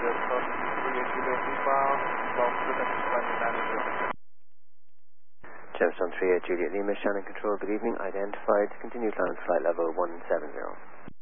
Gemstone 38 Juliet Lima, Shannon Control, good evening. Identified, continue climb flight level 170.